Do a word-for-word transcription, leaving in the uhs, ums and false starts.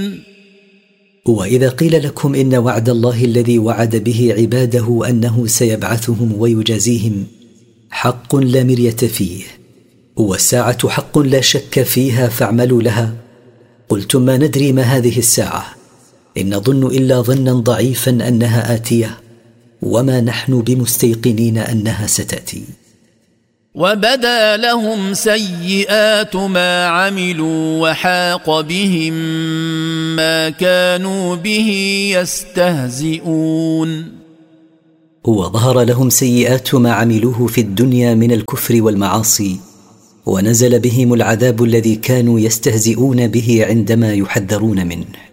وإذا قيل لكم إن وعد الله الذي وعد به عباده أنه سيبعثهم ويجازيهم حق لا مرية فيه، والساعة حق لا شك فيها فاعملوا لها، قلتم ما ندري ما هذه الساعة، إن نظن إلا ظنا ضعيفا أنها آتية، وما نحن بمستيقنين أنها ستأتي. وبدا لهم سيئات ما عملوا وحاق بهم ما كانوا به يستهزئون. وظهر لهم سيئات ما عملوه في الدنيا من الكفر والمعاصي، ونزل بهم العذاب الذي كانوا يستهزئون به عندما يحذرون منه.